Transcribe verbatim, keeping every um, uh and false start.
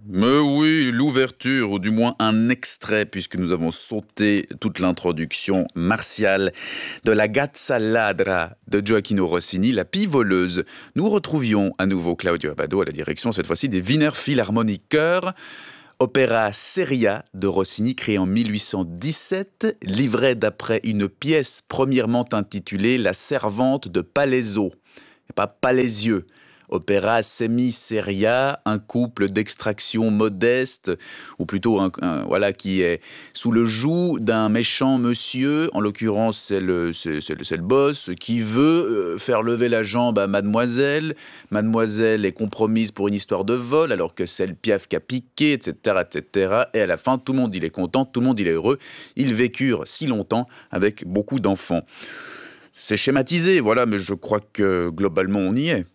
Mais oui, l'ouverture, ou du moins un extrait, puisque nous avons sauté toute l'introduction martiale de la Gazza Ladra de Gioacchino Rossini, la pie voleuse. Nous retrouvions à nouveau Claudio Abbado à la direction, cette fois-ci des Wiener Philharmonic Chœurs. Opéra Seria de Rossini, créé en mille huit cent dix-sept, livré d'après une pièce premièrement intitulée La Servante de Palaiseau, et pas Palaisieux. Opéra semi-seria, un couple d'extraction modeste, ou plutôt un, un, voilà, qui est sous le joug d'un méchant monsieur, en l'occurrence c'est le, c'est, c'est le, c'est le boss, qui veut euh, faire lever la jambe à mademoiselle. Mademoiselle est compromise pour une histoire de vol, alors que c'est le Piaf qui a piqué, et cetera, et cetera. Et à la fin, tout le monde il est content, tout le monde il est heureux. Ils vécurent si longtemps avec beaucoup d'enfants. C'est schématisé, voilà, mais je crois que globalement on y est.